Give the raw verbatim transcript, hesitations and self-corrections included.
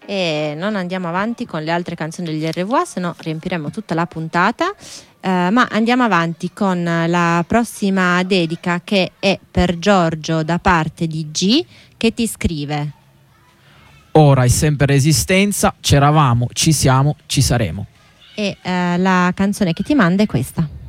E non andiamo avanti con le altre canzoni degli R V A, se no riempiremo tutta la puntata. Uh, ma andiamo avanti con la prossima dedica, che è per Giorgio da parte di G, che ti scrive: ora è sempre Resistenza, c'eravamo, ci siamo, ci saremo. E uh, la canzone che ti manda è questa.